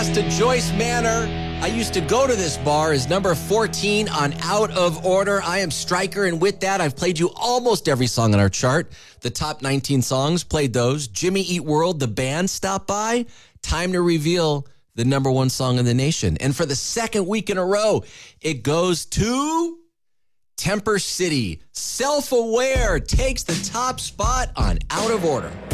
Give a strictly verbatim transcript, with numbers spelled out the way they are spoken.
To Joyce Manor. I used to go to this bar is number fourteen on Out of Order. I am Stryker, and with that, I've played you almost every song on our chart. The top nineteen songs, played those. Jimmy Eat World, the band, stopped by. Time to reveal the number one song in the nation. And for the second week in a row, it goes to Temper City. Self-Aware takes the top spot on Out of Order.